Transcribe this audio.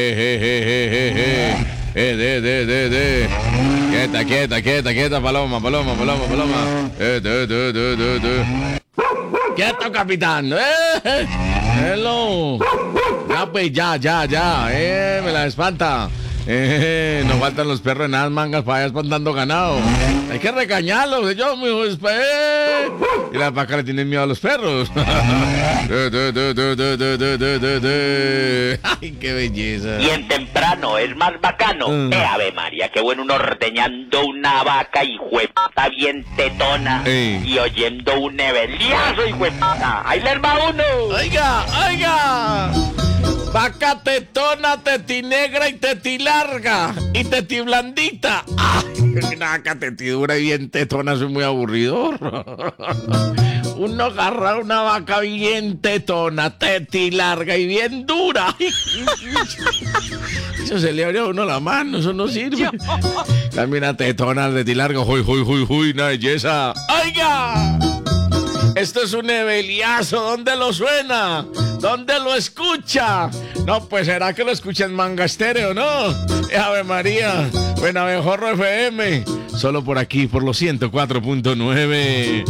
Quieta, paloma. Quieto, capitán. Hello. Ya, pues, ya. Me la espanta. No faltan los perros en las mangas para allá espantando ganado. Hay que regañarlos. Yo, mijo, y las vacas le tienen miedo a los perros. Ay, qué belleza. Bien temprano, es más bacano. Ave María, qué bueno uno ordeñando una vaca, hijueputa, bien tetona. Y oyendo un nebeliazo, hijueputa. Ahí les va uno. Oiga. Vaca tetona, tetinegra y tetilarga. Y tetiblandita. Ay, una vaca tetidura y bien tetona, soy muy aburridor. Uno agarra una vaca bien tetona, tetilarga y bien dura. Eso se le abre a uno la mano, eso no sirve. También una tetona, tetilarga, uy, una belleza. ¡Oiga! Esto es un nebeliazo. ¿Dónde lo suena? ¿Dónde lo escucha? No, pues será que lo escucha en Manga Estéreo, ¿no? Ave María. Buena Mejorro FM. Solo por aquí, por los 104.9.